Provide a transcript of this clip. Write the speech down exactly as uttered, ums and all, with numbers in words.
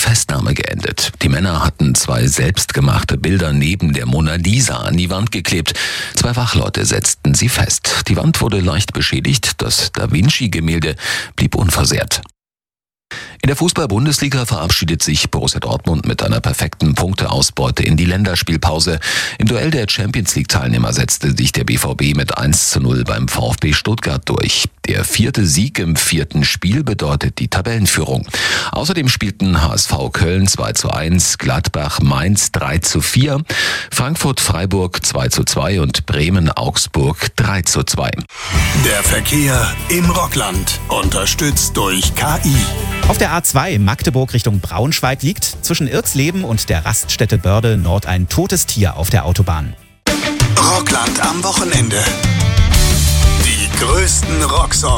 Festnahme geendet. Die Männer hatten zwei selbstgemachte Bilder neben der Mona Lisa an die Wand geklebt. Zwei Wachleute setzten sie fest. Die Wand wurde leicht beschädigt, das Da Vinci-Gemälde blieb unversehrt. In der Fußball-Bundesliga verabschiedet sich Borussia Dortmund mit einer perfekten Punkteausbeute in die Länderspielpause. Im Duell der Champions-League-Teilnehmer setzte sich der B V B mit eins zu null beim VfB Stuttgart durch. Der vierte Sieg im vierten Spiel bedeutet die Tabellenführung. Außerdem spielten H S V Köln zwei zu eins, Gladbach Mainz drei zu vier, Frankfurt Freiburg zwei zu zwei und Bremen Augsburg drei zu zwei. Der Verkehr im Rockland, unterstützt durch K I. Auf der A zwei Magdeburg Richtung Braunschweig liegt zwischen Irxleben und der Raststätte Börde Nord ein totes Tier auf der Autobahn. Rockland am Wochenende. Die größten Rocksongs.